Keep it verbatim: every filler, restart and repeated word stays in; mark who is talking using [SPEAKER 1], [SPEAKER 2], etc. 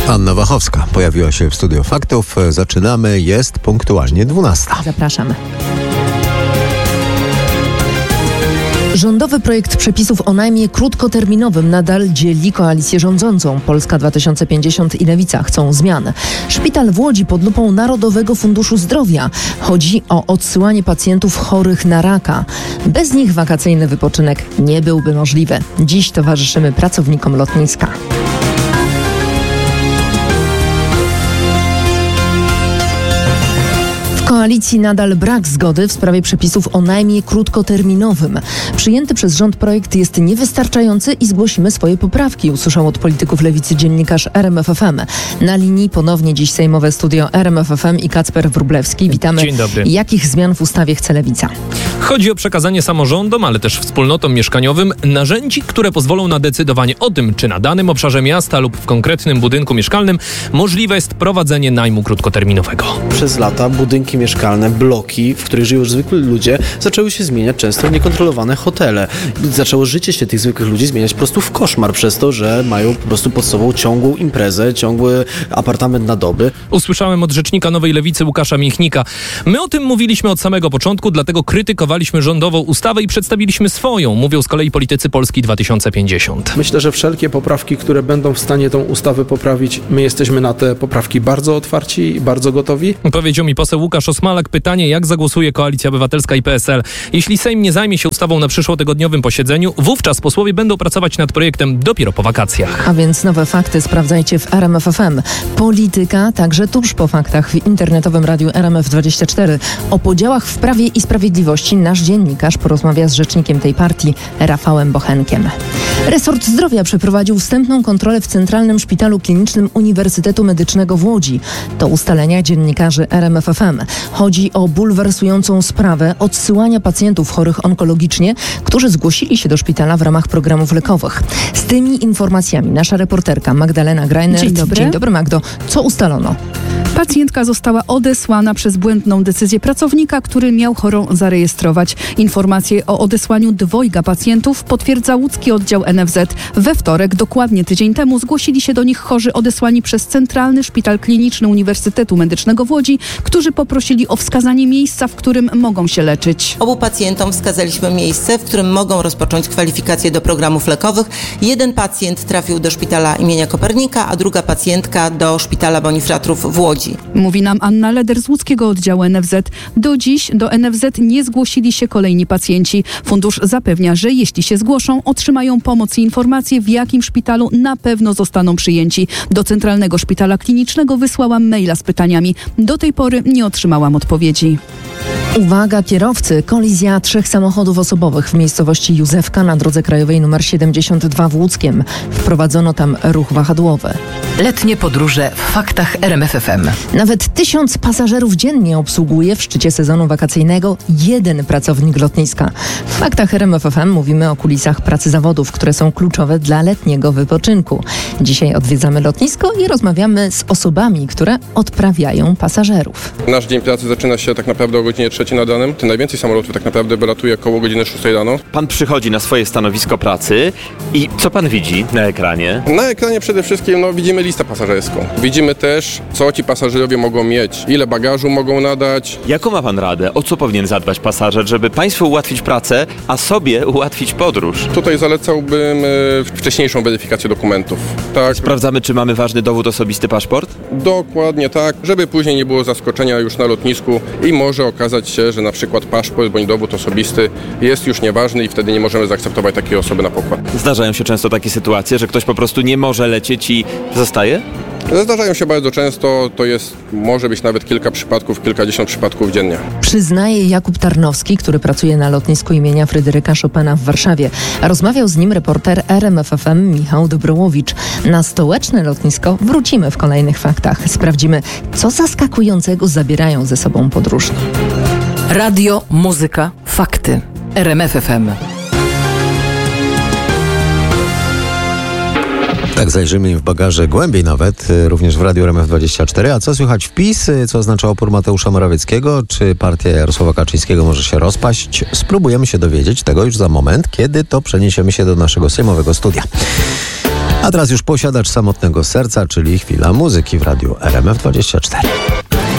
[SPEAKER 1] Anna Wachowska pojawiła się w Studio Faktów. Zaczynamy, jest punktualnie dwunasta.
[SPEAKER 2] Zapraszamy. Rządowy projekt przepisów o najmie krótkoterminowym nadal dzieli koalicję rządzącą. Polska dwa tysiące pięćdziesiąt i Lewica chcą zmian. Szpital w Łodzi pod lupą Narodowego Funduszu Zdrowia. Chodzi o odsyłanie pacjentów chorych na raka. Bez nich wakacyjny wypoczynek nie byłby możliwy. Dziś towarzyszymy pracownikom lotniska. W koalicji nadal brak zgody w sprawie przepisów o najmie krótkoterminowym. Przyjęty przez rząd projekt jest niewystarczający i zgłosimy swoje poprawki, usłyszał od polityków Lewicy dziennikarz R M F F M. Na linii ponownie dziś sejmowe studio R M F F M i Kacper Wróblewski. Witamy.
[SPEAKER 3] Dzień dobry.
[SPEAKER 2] Jakich zmian w ustawie chce Lewica?
[SPEAKER 3] Chodzi o przekazanie samorządom, ale też wspólnotom mieszkaniowym narzędzi, które pozwolą na decydowanie o tym, czy na danym obszarze miasta lub w konkretnym budynku mieszkalnym możliwe jest prowadzenie najmu krótkoterminowego.
[SPEAKER 4] Przez lata budynki mieszkalne, bloki, w których żyją zwykli ludzie, zaczęły się zmieniać często w niekontrolowane hotele. Zaczęło życie się tych zwykłych ludzi zmieniać po prostu w koszmar przez to, że mają po prostu pod sobą ciągłą imprezę, ciągły apartament na doby.
[SPEAKER 3] Usłyszałem od rzecznika Nowej Lewicy Łukasza Michnika. My o tym mówiliśmy od samego początku, dlatego krytykowaliśmy rządową ustawę i przedstawiliśmy swoją, mówią z kolei politycy Polski dwa tysiące pięćdziesiąt.
[SPEAKER 5] Myślę, że wszelkie poprawki, które będą w stanie tą ustawę poprawić, my jesteśmy na te poprawki bardzo otwarci i bardzo gotowi.
[SPEAKER 3] Powiedział mi poseł Łukasz Osmalak. Pytanie, jak zagłosuje Koalicja Obywatelska i P S L. Jeśli Sejm nie zajmie się ustawą na przyszłotygodniowym posiedzeniu, wówczas posłowie będą pracować nad projektem dopiero po wakacjach.
[SPEAKER 2] A więc nowe fakty sprawdzajcie w R M F F M. Polityka także tuż po faktach w internetowym radiu R M F dwadzieścia cztery. O podziałach w Prawie i Sprawiedliwości nasz dziennikarz porozmawia z rzecznikiem tej partii, Rafałem Bochenkiem. Resort Zdrowia przeprowadził wstępną kontrolę w Centralnym Szpitalu Klinicznym Uniwersytetu Medycznego w Łodzi. To ustalenia dziennikarzy R M F F M. Chodzi o bulwersującą sprawę odsyłania pacjentów chorych onkologicznie, którzy zgłosili się do szpitala w ramach programów lekowych. Z tymi informacjami nasza reporterka Magdalena Grajner.
[SPEAKER 6] Dzień dobry.
[SPEAKER 2] Dzień dobry, Magdo. Co ustalono?
[SPEAKER 6] Pacjentka została odesłana przez błędną decyzję pracownika, który miał chorą zarejestrować. Informacje o odesłaniu dwojga pacjentów potwierdza łódzki oddział N F Z. We wtorek, dokładnie tydzień temu, zgłosili się do nich chorzy odesłani przez Centralny Szpital Kliniczny Uniwersytetu Medycznego w Łodzi, którzy poprosili o wskazanie miejsca, w którym mogą się leczyć.
[SPEAKER 7] Obu pacjentom wskazaliśmy miejsce, w którym mogą rozpocząć kwalifikacje do programów lekowych. Jeden pacjent trafił do szpitala imienia Kopernika, a druga pacjentka do szpitala Bonifratrów w Łodzi.
[SPEAKER 6] Mówi nam Anna Leder z łódzkiego oddziału N F Z. Do dziś do N F Z nie zgłosili się kolejni pacjenci. Fundusz zapewnia, że jeśli się zgłoszą, otrzymają pomoc i informacje, w jakim szpitalu na pewno zostaną przyjęci. Do Centralnego Szpitala Klinicznego wysłałam maila z pytaniami. Do tej pory nie otrzymałam odpowiedzi.
[SPEAKER 2] Uwaga kierowcy, kolizja trzech samochodów osobowych w miejscowości Józefka na drodze krajowej nr siedemdziesiąt dwa w Łódzkiem. Wprowadzono tam ruch wahadłowy.
[SPEAKER 8] Letnie podróże w faktach R M F F M.
[SPEAKER 2] Nawet tysiąc pasażerów dziennie obsługuje w szczycie sezonu wakacyjnego jeden pracownik lotniska. W faktach R M F F M mówimy o kulisach pracy zawodów, które są kluczowe dla letniego wypoczynku. Dzisiaj odwiedzamy lotnisko i rozmawiamy z osobami, które odprawiają pasażerów.
[SPEAKER 9] Nasz dzień pracy zaczyna się tak naprawdę o godzinie trzeciej nad ranem. Tym najwięcej samolotów tak naprawdę wylatuje około godziny szóstej rano.
[SPEAKER 10] Pan przychodzi na swoje stanowisko pracy i co pan widzi na ekranie?
[SPEAKER 9] Na ekranie przede wszystkim no, widzimy listę pasażerską. Widzimy też, co ci pasażerowie mogą mieć, ile bagażu mogą nadać.
[SPEAKER 10] Jaką ma pan radę? O co powinien zadbać pasażer, żeby państwu ułatwić pracę, a sobie ułatwić podróż?
[SPEAKER 9] Tutaj zalecałbym e, wcześniejszą weryfikację dokumentów. Tak.
[SPEAKER 10] Sprawdzamy, czy mamy ważny dowód osobisty, paszport?
[SPEAKER 9] Dokładnie tak, żeby później nie było zaskoczenia już na lotnisku i może okazać się, że na przykład paszport bądź dowód osobisty jest już nieważny i wtedy nie możemy zaakceptować takiej osoby na pokład.
[SPEAKER 10] Zdarzają się często takie sytuacje, że ktoś po prostu nie może lecieć i zostaje?
[SPEAKER 9] Zdarzają się bardzo często, to jest, może być nawet kilka przypadków, kilkadziesiąt przypadków dziennie.
[SPEAKER 2] Przyznaje Jakub Tarnowski, który pracuje na lotnisku imienia Fryderyka Chopina w Warszawie. Rozmawiał z nim reporter R M F F M Michał Dobrołowicz. Na stołeczne lotnisko wrócimy w kolejnych faktach. Sprawdzimy, co zaskakującego zabierają ze sobą podróżni.
[SPEAKER 8] Radio, muzyka, fakty. R M F F M.
[SPEAKER 1] Tak, zajrzymy im w bagaże głębiej nawet, również w Radiu R M F dwadzieścia cztery. A co słychać w PiS? Co oznacza opór Mateusza Morawieckiego? Czy partia Jarosława Kaczyńskiego może się rozpaść? Spróbujemy się dowiedzieć tego już za moment, kiedy to przeniesiemy się do naszego sejmowego studia. A teraz już posiadacz samotnego serca, czyli chwila muzyki w radiu R M F dwadzieścia cztery.